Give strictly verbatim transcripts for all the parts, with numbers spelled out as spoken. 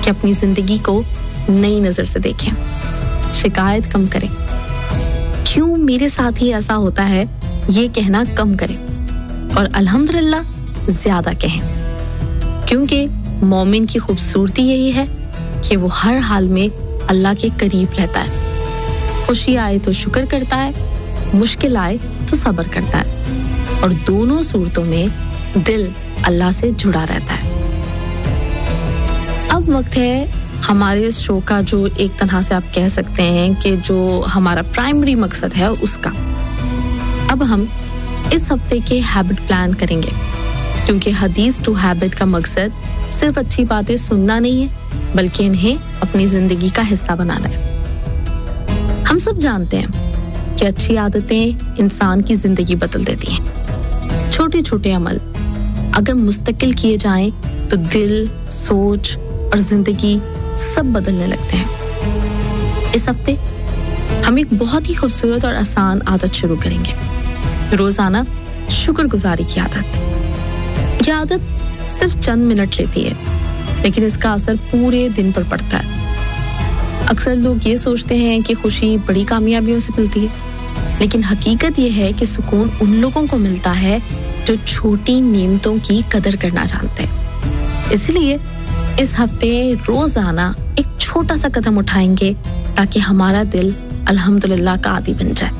कि अपनी जिंदगी को नई नजर से देखें, शिकायत कम करें, क्यों मेरे साथ ही ऐसा होता है ये कहना कम करें और अल्हम्दुलिल्लाह ज्यादा कहें, क्योंकि मोमिन की खूबसूरती यही है कि वो हर हाल में अल्लाह के करीब रहता है। खुशी आए तो शुक्र करता है, मुश्किल आए तो सब्र करता है और दोनों सूरतों में दिल अल्लाह से जुड़ा रहता है। अब वक्त है हमारे इस शो का, जो एक तरह से आप कह सकते हैं कि जो हमारा प्राइमरी मकसद है उसका। अब हम इस हफ्ते के हैबिट प्लान करेंगे, क्योंकि हदीस टू हैबिट का मकसद सिर्फ अच्छी बातें सुनना नहीं है, बल्कि इन्हें अपनी जिंदगी का हिस्सा बनाना है। हम सब जानते हैं कि अच्छी आदतें इंसान की जिंदगी बदल देती हैं। छोटे छोटे अमल अगर मुस्तकिल किए जाएं तो दिल, सोच और जिंदगी सब बदलने लगते हैं। इस हफ्ते हम एक बहुत ही खूबसूरत और आसान आदत शुरू करेंगे, रोजाना शुक्रगुजारी की आदत। यह आदत सिर्फ चंद मिनट लेती है, लेकिन इसका असर पूरे दिन पर पड़ता है। अक्सर लोग ये सोचते हैं कि खुशी बड़ी कामयाबियों से मिलती है, लेकिन हकीकत यह है कि सुकून उन लोगों को मिलता है जो छोटी नेमतों की कदर करना जानते हैं। इसलिए इस हफ्ते रोजाना एक छोटा सा कदम उठाएंगे ताकि हमारा दिल अल्हम्दुलिल्लाह का आदी बन जाए।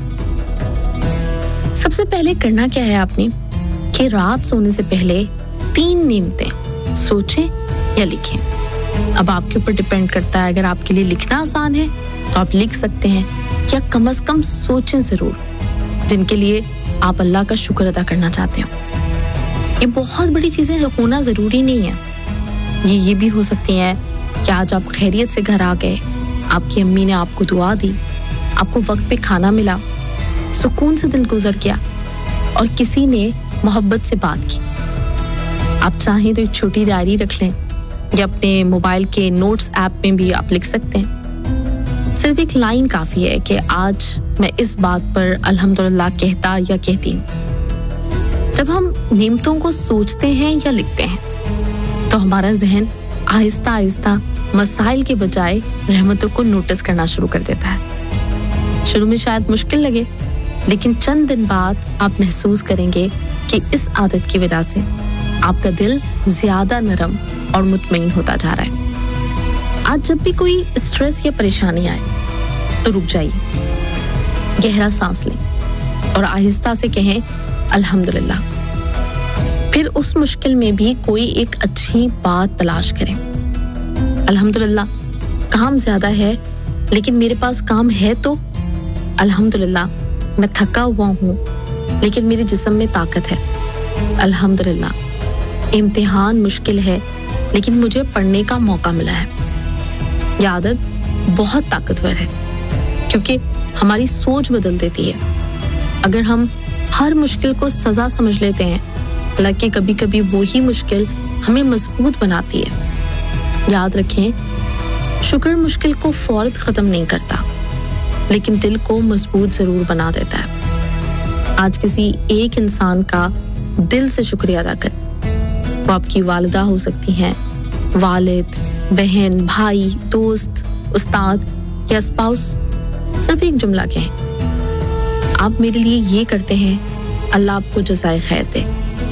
सबसे पहले करना क्या है आपने कि रात सोने से पहले तीन नेमतें सोचें या लिखें। अब आपके ऊपर डिपेंड करता है, अगर आपके लिए लिखना आसान है तो आप लिख सकते हैं, या कम से कम सोचें जरूर जिनके लिए आप अल्लाह का शुक्र अदा करना चाहते हो। ये बहुत बड़ी चीजें होना जरूरी नहीं है। ये ये भी हो सकती हैं कि आज आप खैरियत से घर आ गए, आपकी अम्मी ने आपको दुआ दी, आपको वक्त पे खाना मिला, सुकून से दिन गुजर गया और किसी ने मोहब्बत से बात की। आप चाहें तो एक छोटी डायरी रख लें या अपने मोबाइल के नोट्स ऐप में भी आप लिख सकते हैं। सिर्फ एक लाइन काफी है कि आज मैं इस बात पर अल्हम्दुलिल्लाह कहता या कहती हूँ। जब हम नेमतों को सोचते हैं या लिखते हैं तो हमारा जहन आहिस्ता आहिस्ता मसाइल के बजाय रहमतों को नोटिस करना शुरू कर देता है। शुरू में शायद मुश्किल लगे, लेकिन चंद दिन बाद आप महसूस करेंगे कि इस आदत की वजह से आपका दिल ज्यादा नरम और मुतमईन होता जा रहा है। आज जब भी कोई स्ट्रेस या परेशानी आए तो रुक जाइए, गहरा सांस लें और आहिस्ता से कहें अल्हम्दुलिल्लाह। फिर उस मुश्किल में भी कोई एक अच्छी बात तलाश करें। अल्हम्दुलिल्लाह काम ज्यादा है, लेकिन मेरे पास काम है तो अल्हम्दुलिल्लाह। मैं थका हुआ हूँ, लेकिन मेरे जिस्म में ताकत है, अल्हम्दुलिल्लाह। इम्तिहान मुश्किल है, लेकिन मुझे पढ़ने का मौका मिला है। यह आदत बहुत ताकतवर है, क्योंकि हमारी सोच बदल देती है। अगर हम हर मुश्किल को सजा समझ लेते हैं, हालांकि कभी कभी वही मुश्किल हमें मजबूत बनाती है। याद रखें, शुक्र मुश्किल को फौरन खत्म नहीं करता, लेकिन दिल को मजबूत जरूर बना देता है। आज किसी एक इंसान का दिल से शुक्रिया अदा करें। वो आपकी वालिदा हो सकती हैं, वालिद, बहन, भाई, दोस्त, उस्ताद या स्पाउस। सिर्फ एक जुमला कहें, आप मेरे लिए ये करते हैं, अल्लाह आपको जज़ाए खैर दे।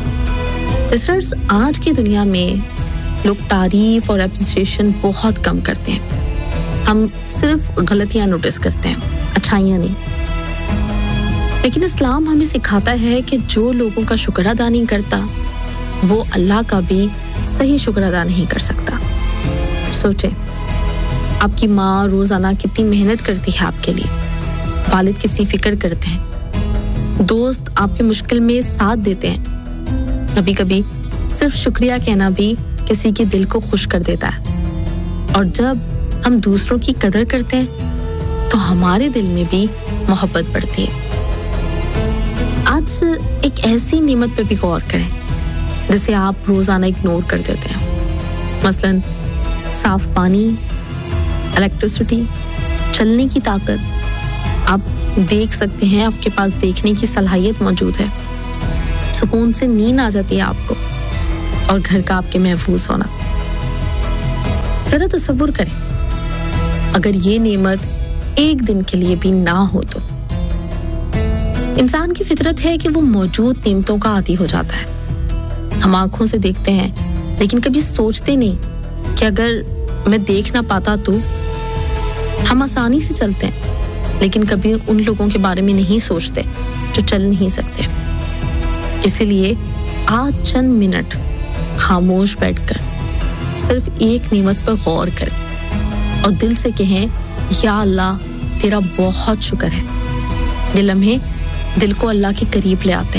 लिसनर्स, आज की दुनिया में लोग तारीफ और एप्रिसिएशन बहुत कम करते हैं। हम सिर्फ गलतियां नोटिस करते हैं, अच्छाइयां नहीं। लेकिन इस्लाम हमें सिखाता है कि जो लोगों का शुक्र अदा नहीं करता, वो अल्लाह का भी सही शुक्र अदा नहीं कर सकता। सोचें, आपकी माँ रोजाना कितनी मेहनत करती है आपके लिए, वालिद कितनी फिक्र करते हैं, दोस्त आपकी मुश्किल में साथ देते हैं। कभी कभी सिर्फ शुक्रिया कहना भी किसी के दिल को खुश कर देता है। और जब हम दूसरों की कदर करते हैं तो हमारे दिल में भी मोहब्बत बढ़ती है। आज एक ऐसी नेमत पर भी गौर करें जिसे आप रोजाना इग्नोर कर देते हैं। मसलन साफ पानी, इलेक्ट्रिसिटी, चलने की ताकत। आप देख सकते हैं, आपके पास देखने की सलाहियत मौजूद है, सुकून से नींद आ जाती है आपको, और घर का आपके महफूज होना। जरा तसव्वुर करें, अगर ये नेमत एक दिन के लिए भी ना हो तो। इंसान की फितरत है कि वो मौजूद नेमतों का आदी हो जाता है। हम आंखों से देखते हैं, लेकिन कभी सोचते नहीं कि अगर मैं देख ना पाता तो। हम आसानी से चलते हैं, लेकिन कभी उन लोगों के बारे में नहीं सोचते जो चल नहीं सकते। इसीलिए आज चंद मिनट खामोश बैठकर सिर्फ एक नेमत पर गौर करें और दिल से कहें, या अल्लाह तेरा बहुत शुक्र है। ये लम्हे दिल को अल्लाह के करीब ले आते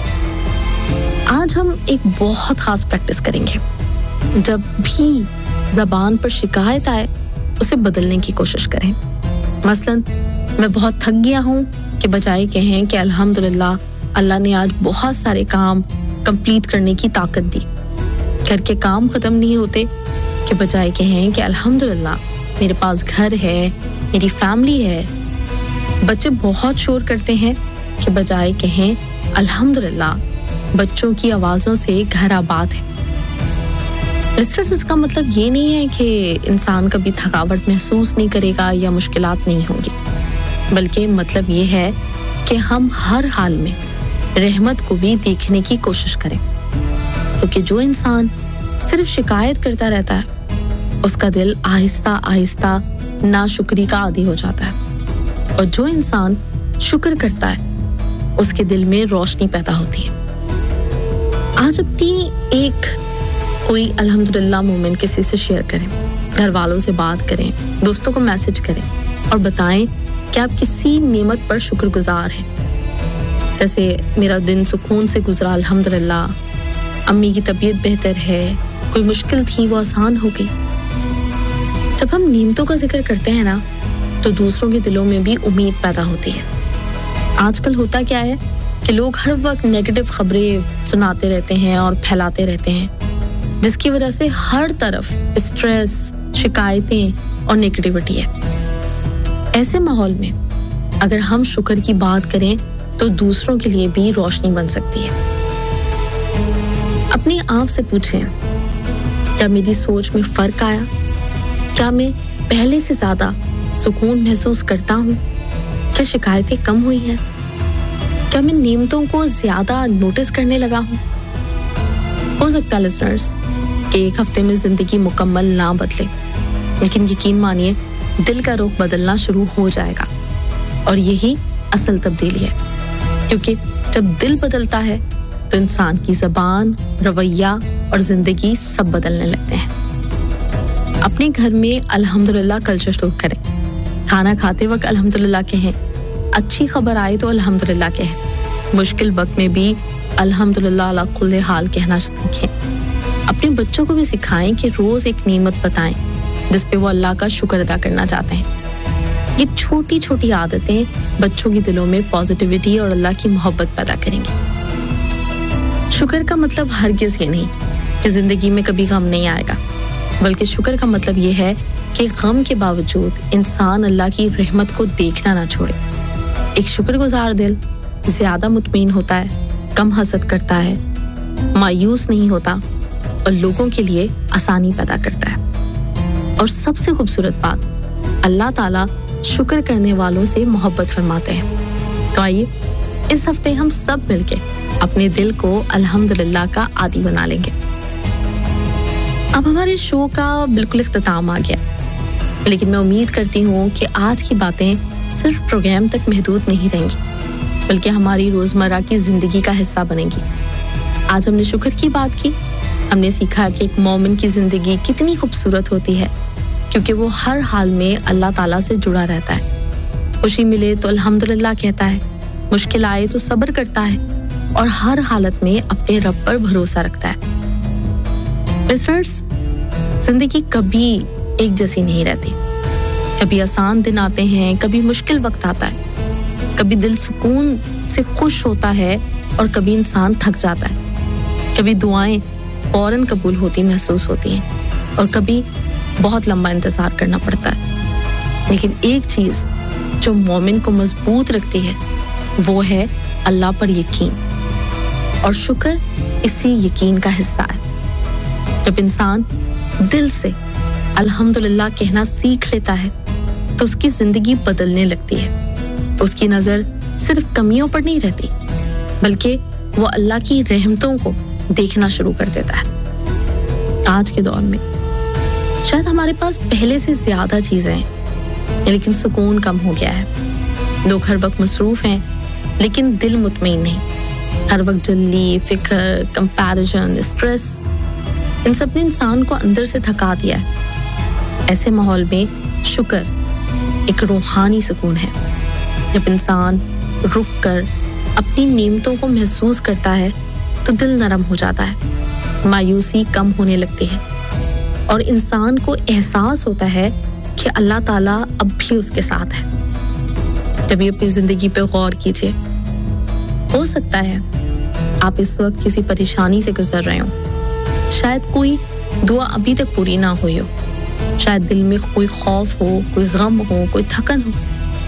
हैं। आज हम एक बहुत खास प्रैक्टिस करेंगे। जब भी ज़बान पर शिकायत आए, उसे बदलने की कोशिश करें। मसलन, मैं बहुत थक गया हूँ कि बजाय कहें कि अल्हम्दुलिल्लाह अल्लाह ने आज बहुत सारे काम कंप्लीट करने की ताकत दी। घर के काम खत्म नहीं होते कि बजाय कहें कि अल्हम्दुलिल्लाह मेरे पास घर है, मेरी फैमिली है। बच्चे बहुत शोर करते हैं कि बजाय कहें अल्हम्दुलिल्लाह बच्चों की आवाज़ों से घर आबाद है। लिस्टर्स, इसका मतलब ये नहीं है कि इंसान कभी थकावट महसूस नहीं करेगा या मुश्किलात नहीं होंगी, बल्कि मतलब ये है कि हम हर हाल में रहमत को भी देखने की कोशिश करें, क्योंकि जो इंसान सिर्फ शिकायत करता रहता है, उसका दिल आहिस्ता आहिस्ता नाशुक्री का आदी हो जाता है, और जो इंसान शुक्र करता है उसके दिल में रोशनी पैदा होती है। आज अपनी एक कोई अल्हम्दुलिल्लाह मोमेंट किसी से शेयर करें, घर वालों से बात करें, दोस्तों को मैसेज करें और बताएं कि आप किसी नेमत पर शुक्रगुजार हैं। जैसे, मेरा दिन सुकून से गुजरा अल्हम्दुलिल्लाह, अम्मी की तबीयत बेहतर है, कोई मुश्किल थी वो आसान हो गई। जब हम नेमतों का जिक्र करते हैं ना, तो दूसरों के दिलों में भी उम्मीद पैदा होती है। आजकल होता क्या है कि लोग हर वक्त नेगेटिव खबरें सुनाते रहते हैं और फैलाते रहते हैं, जिसकी वजह से हर तरफ स्ट्रेस, शिकायतें और नेगेटिविटी है। ऐसे माहौल में अगर हम शुक्र की बात करें तो दूसरों के लिए भी रोशनी बन सकती है। अपने आप से पूछें, क्या मेरी सोच में फर्क आया? क्या मैं पहले से ज्यादा सुकून महसूस करता हूँ? क्या शिकायतें कम हुई हैं? क्या मैं नेमतों को ज्यादा नोटिस करने लगा हूँ? हो सकता है लिसनर्स कि एक हफ्ते में जिंदगी मुकम्मल ना बदले, लेकिन यकीन मानिए दिल का रुख बदलना शुरू हो जाएगा, और यही असल तब्दीली है। क्योंकि जब दिल बदलता है तो इंसान की ज़बान, रवैया और जिंदगी सब बदलने लगते हैं। अपने घर में अल्हम्दुलिल्लाह कल्चर शुरू करें। खाना खाते वक्त अल्हम्दुलिल्लाह कहें, अच्छी खबर आए तो अल्हम्दुलिल्लाह कहें। मुश्किल वक्त में भी अल्हम्दुलिल्लाह अला कुल्ले हाल कहना सीखें। अपने बच्चों को भी सिखाएं कि रोज एक नेमत बताएं जिस पे वो अल्लाह का शुक्र अदा करना चाहते हैं। ये छोटी छोटी आदतें बच्चों के दिलों में पॉजिटिविटी और अल्लाह की मोहब्बत पैदा करेंगी। शुक्र का मतलब हरगिज़ ये नहीं कि जिंदगी में कभी गम नहीं आएगा, बल्कि शुक्र का मतलब ये है कि गम के बावजूद इंसान अल्लाह की रहमत को देखना ना छोड़े। एक शुक्रगुजार दिल ज्यादा मुतमईन होता है, कम हसद करता है, मायूस नहीं होता और लोगों के लिए आसानी पैदा करता है। और सबसे खूबसूरत बात, अल्लाह ताला शुक्र करने वालों से मोहब्बत फरमाते हैं। तो आइए इस हफ्ते हम सब मिलके अपने दिल को अल्हम्दुलिल्लाह का आदी बना लेंगे। अब हमारे शो का बिल्कुल इख्तिताम आ गया, लेकिन मैं उम्मीद करती हूँ कि आज की बातें सिर्फ प्रोग्राम तक महदूद नहीं रहेंगी, बल्कि हमारी रोजमर्रा की जिंदगी का हिस्सा बनेंगी। आज हमने शुक्र की बात की, हमने सीखा कि एक मोमिन की जिंदगी कितनी खूबसूरत होती है, क्योंकि वो हर हाल में अल्लाह ताला से जुड़ा रहता है। खुशी मिले तो अल्हम्दुलिल्लाह कहता है, मुश्किल आए तो सब्र करता है और हर हालत में अपने रब पर भरोसा रखता है। लिसनर्स, जिंदगी कभी एक जैसी नहीं रहती। कभी आसान दिन आते हैं, कभी मुश्किल वक्त आता है, कभी दिल सुकून से खुश होता है और कभी इंसान थक जाता है। कभी दुआएं फौरन कबूल होती महसूस होती हैं और कभी बहुत लंबा इंतजार करना पड़ता है। लेकिन एक चीज जो मोमिन को मजबूत रखती है वो है अल्लाह पर यकीन, और शुक्र इसी यकीन का हिस्सा है। जब इंसान दिल से الحمدللہ کہنا سیکھ لیتا ہے تو اس کی زندگی بدلنے لگتی ہے. اس کی نظر صرف کمیوں پر نہیں رہتی بلکہ وہ اللہ کی رحمتوں کو دیکھنا شروع کر دیتا ہے. آج کے دور میں شاید ہمارے پاس پہلے سے زیادہ چیزیں ہیں لیکن سکون کم ہو گیا ہے. لوگ ہر وقت مصروف ہیں لیکن دل مطمئن نہیں. ہر وقت جلدی، فکر، کمپیریزن، اسٹریس، ان سب نے انسان کو اندر سے تھکا دیا ہے. ایسے ماحول میں شکر ایک روحانی سکون ہے. جب انسان رک کر اپنی نعمتوں کو محسوس کرتا ہے تو دل نرم ہو جاتا ہے، مایوسی کم ہونے لگتی ہے اور انسان کو احساس ہوتا ہے کہ اللہ تعالیٰ اب بھی اس کے ساتھ ہے. کبھی اپنی زندگی پہ غور کیجیے. ہو سکتا ہے آپ اس وقت کسی پریشانی سے گزر رہے ہوں. شاید کوئی دعا ابھی تک پوری نہ ہوئی ہو. شاید دل میں کوئی خوف ہو، کوئی غم ہو، کوئی تھکن ہو.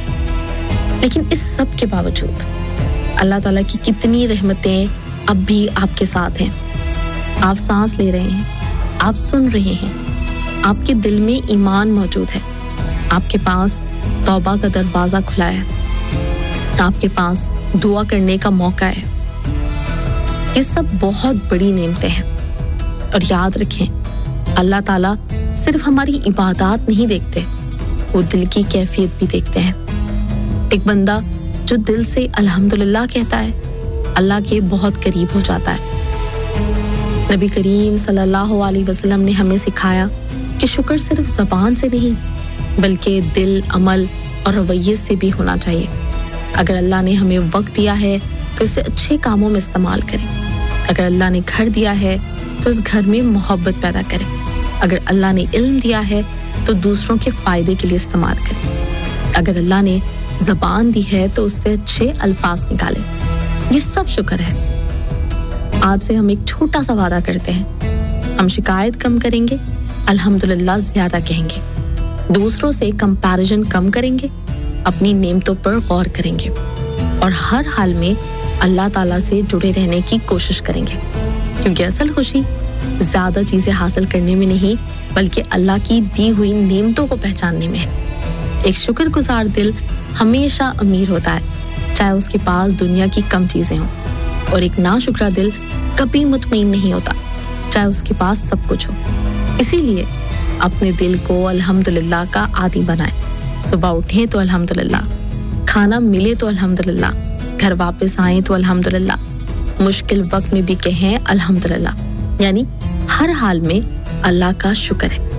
لیکن اس سب کے باوجود اللہ تعالیٰ کی کتنی رحمتیں اب بھی آپ کے ساتھ ہیں. آپ سانس لے رہے ہیں، آپ سن رہے ہیں، آپ کے دل میں ایمان موجود ہے، آپ کے پاس توبہ کا دروازہ کھلا ہے، آپ کے پاس دعا کرنے کا موقع ہے. یہ سب بہت بڑی نعمتیں ہیں. اور یاد رکھیں اللہ تعالیٰ صرف ہماری عبادات نہیں دیکھتے، وہ دل کی کیفیت بھی دیکھتے ہیں. ایک بندہ جو دل سے الحمدللہ کہتا ہے اللہ کے بہت قریب ہو جاتا ہے. نبی کریم صلی اللہ علیہ وسلم نے ہمیں سکھایا کہ شکر صرف زبان سے نہیں بلکہ دل، عمل اور رویے سے بھی ہونا چاہیے. اگر اللہ نے ہمیں وقت دیا ہے تو اسے اچھے کاموں میں استعمال کریں. اگر اللہ نے گھر دیا ہے تو اس گھر میں محبت پیدا کریں. اگر اللہ نے علم دیا ہے تو دوسروں کے فائدے کے لیے استعمال کریں. اگر اللہ نے زبان دی ہے تو اس سے اچھے الفاظ نکالیں. یہ سب شکر ہے. آج سے ہم ایک چھوٹا سا وعدہ کرتے ہیں، ہم شکایت کم کریں گے، الحمدللہ زیادہ کہیں گے، دوسروں سے کمپیریزن کم کریں گے، اپنی نعمتوں پر غور کریں گے اور ہر حال میں اللہ تعالیٰ سے جڑے رہنے کی کوشش کریں گے. کیونکہ اصل خوشی زیادہ چیزیں حاصل کرنے میں نہیں بلکہ اللہ کی دی ہوئی نعمتوں کو پہچاننے میں ہے. ایک شکر گزار دل ہمیشہ امیر ہوتا ہے چاہے اس کے پاس دنیا کی کم چیزیں ہوں، اور ایک ناشکرا دل کبھی مطمئن نہیں ہوتا چاہے اس کے پاس سب کچھ ہو. اسی لیے اپنے دل کو الحمدللہ کا عادی بنائیں. صبح اٹھیں تو الحمدللہ، کھانا ملے تو الحمدللہ، گھر واپس آئیں تو الحمدللہ، مشکل وقت میں بھی کہیں الحمدللہ. یعنی ہر حال میں اللہ کا شکر ہے.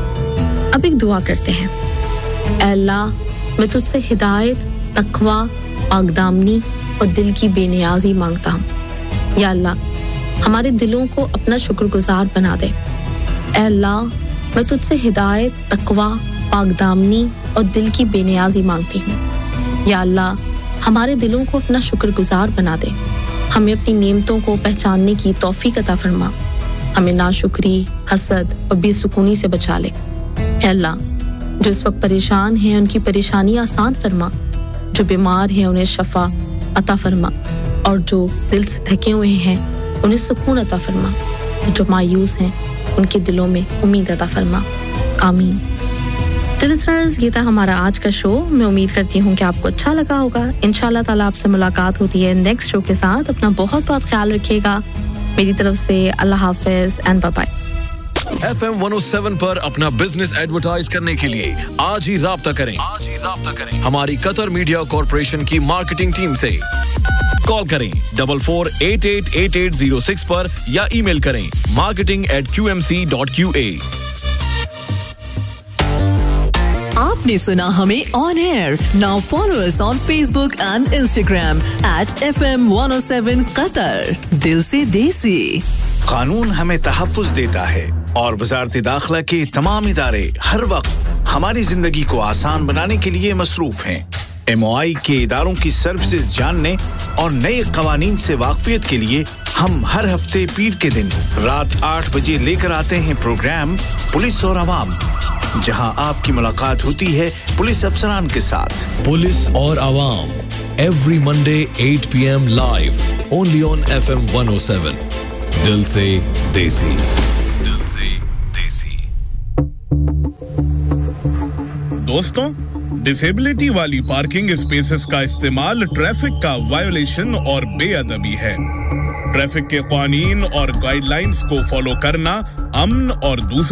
اب ایک دعا کرتے ہیں. اے اللہ، میں تجھ سے ہدایت، تقویٰ، پاکدامنی اور دل کی بے نیازی مانگتا ہوں. یا اللہ ہمارے دلوں کو اپنا شکر گزار بنا دے. اے اللہ میں تجھ سے ہدایت، تقویٰ، پاکدامنی اور دل کی بے نیازی مانگتی ہوں. یا اللہ ہمارے دلوں کو اپنا شکر گزار بنا دے. ہمیں اپنی نعمتوں کو پہچاننے کی توفیق عطا فرما. ہمیں ناشکری، حسد اور بے سکونی سے بچا لے. اے اللہ جو اس وقت پریشان ہیں ان کی پریشانی آسان فرما، جو بیمار ہیں انہیں شفا عطا فرما، اور جو دل سے تھکے ہوئے ہیں انہیں سکون عطا فرما، جو مایوس ہیں ان کے دلوں میں امید عطا فرما. آمین. تو لسنرز، یہ تھا ہمارا آج کا شو. میں امید کرتی ہوں کہ آپ کو اچھا لگا ہوگا. انشاءاللہ تعالیٰ آپ سے ملاقات ہوتی ہے نیکسٹ شو کے ساتھ. اپنا بہت بہت خیال رکھیے گا. میری طرف سے اللہ حافظ and bye bye. F M one O seven پر اپنا بزنس ایڈورٹائز کرنے کے لیے آج ہی رابطہ کریں آج ہی رابطہ کریں ہماری قطر میڈیا کارپوریشن کی مارکیٹنگ ٹیم سے. کال کریں double four eight at at at zero six پر یا ای میل کریں marketing at Q M C dot کیو اے. آپ نے سنا ہمیں آن year. Now follow us on face book and Instagram at F M one O seven قطر. دل سے دیسی. قانون ہمیں تحفظ دیتا ہے اور وزارت داخلہ کے تمام ادارے ہر وقت ہماری زندگی کو آسان بنانے کے لیے مصروف ہیں. ایم او آئی کے اداروں کی سروسز جاننے اور نئے قوانین سے واقفیت کے لیے ہم ہر ہفتے پیر کے دن رات آٹھ بجے لے کر آتے ہیں پروگرام پولیس اور عوام، جہاں آپ کی ملاقات ہوتی ہے پولیس افسران کے ساتھ. پولیس اور عوام every Monday at P M live only on F M one O seven. دل سے دیسی. دل سے دیسی. दोस्तों, डिसेबिलिटी वाली पार्किंग स्पेसेस का इस्तेमाल ट्रैफिक का वायोलेशन और बेअदबी है। ट्रैफिक के कानून और गाइडलाइंस को फॉलो करना अमन और दूसरे